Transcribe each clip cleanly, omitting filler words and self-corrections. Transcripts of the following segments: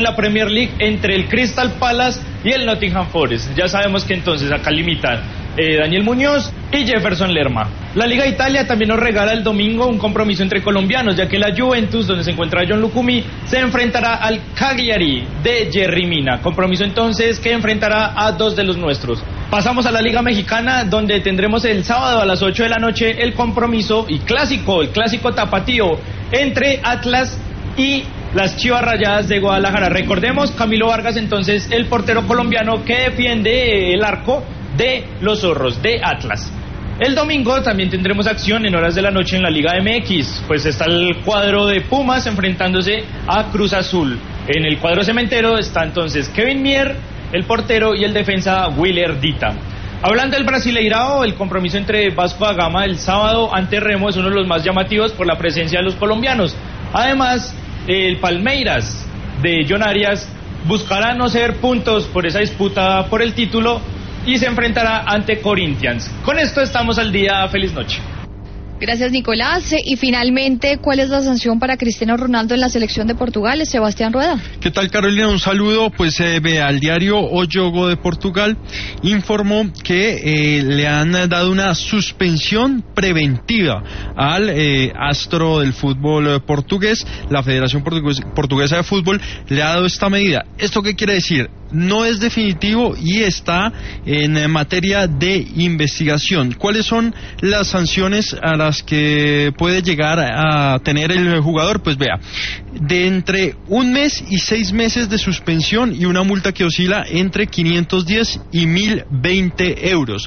La Premier League entre el Crystal Palace y el Nottingham Forest. Ya sabemos que entonces acá limitan Daniel Muñoz y Jefferson Lerma. La Liga de Italia también nos regala el domingo un compromiso entre colombianos, ya que la Juventus, donde se encuentra John Lucumí, se enfrentará al Cagliari de Jerry Mina. Compromiso entonces que enfrentará a dos de los nuestros. Pasamos a la Liga Mexicana, donde tendremos el sábado a las 8 de la noche el compromiso y el clásico tapatío entre Atlas y las Chivas Rayadas de Guadalajara. Recordemos, Camilo Vargas entonces, el portero colombiano que defiende el arco de los zorros de Atlas. El domingo también tendremos acción en horas de la noche en la Liga MX, pues está el cuadro de Pumas enfrentándose a Cruz Azul. En el cuadro cementero está entonces Kevin Mier, el portero, y el defensa Willer Dita. Hablando del Brasileirao, el compromiso entre Vasco da Gama el sábado ante Remo es uno de los más llamativos por la presencia de los colombianos. Además, el Palmeiras de John Arias buscará no ceder puntos por esa disputa por el título y se enfrentará ante Corinthians. Con esto estamos al día. Feliz noche. Gracias, Nicolás. Y finalmente, ¿cuál es la sanción para Cristiano Ronaldo en la selección de Portugal? Sebastián Rueda. ¿Qué tal, Carolina? Un saludo. Pues al diario O Jogo de Portugal informó que le han dado una suspensión preventiva al astro del fútbol portugués. La Federación Portuguesa de Fútbol le ha dado esta medida. ¿Esto qué quiere decir? No es definitivo y está en materia de investigación. ¿Cuáles son las sanciones a las que puede llegar a tener el jugador? Pues vea, de entre 1 mes y 6 meses de suspensión y una multa que oscila entre 510 y 1.020 euros.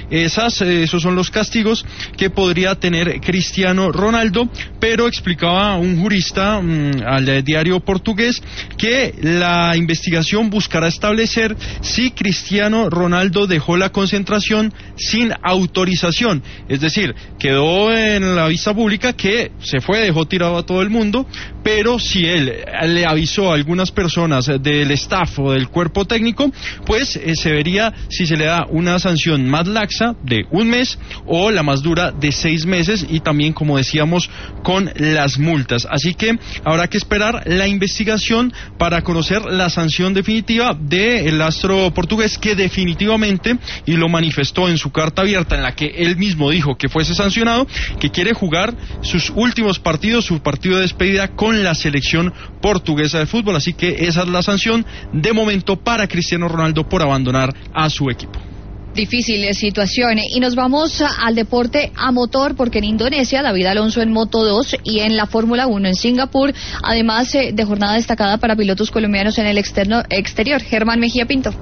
Esos son los castigos que podría tener Cristiano Ronaldo, pero explicaba un jurista al diario portugués que la investigación buscará establecer si Cristiano Ronaldo dejó la concentración sin autorización, es decir, quedó en la vista pública que se fue, dejó tirado a todo el mundo, pero si él le avisó a algunas personas del staff o del cuerpo técnico, pues se vería si se le da una sanción más laxa de 1 mes o la más dura de 6 meses y también, como decíamos, con las multas. Así que habrá que esperar la investigación para conocer la sanción definitiva del astro portugués, que definitivamente, y lo manifestó en su carta abierta en la que él mismo dijo que fuese sancionado, que quiere jugar sus últimos partidos, su partido de despedida con la selección portuguesa de fútbol. Así que esa es la sanción de momento para Cristiano Ronaldo por abandonar a su equipo. Difícil situación. Y nos vamos al deporte a motor, porque en Indonesia, David Alonso en Moto 2 y en la Fórmula 1 en Singapur, además de jornada destacada para pilotos colombianos en el exterior. Germán Mejía Pinto.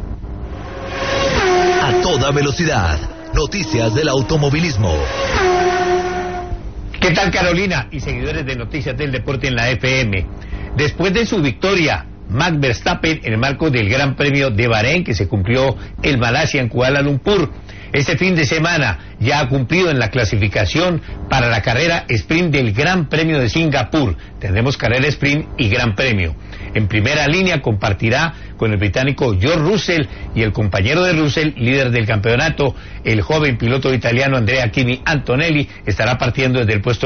A toda velocidad, noticias del automovilismo. ¿Qué tal, Carolina y seguidores de Noticias del Deporte en la FM? Después de su victoria, Max Verstappen, en el marco del Gran Premio de Bahrein, que se cumplió en Malasia, en Kuala Lumpur, este fin de semana ya ha cumplido en la clasificación para la carrera sprint del Gran Premio de Singapur. Tendremos carrera sprint y Gran Premio. En primera línea compartirá con el británico George Russell, y el compañero de Russell, líder del campeonato, el joven piloto italiano Andrea Kimi Antonelli, estará partiendo desde el puesto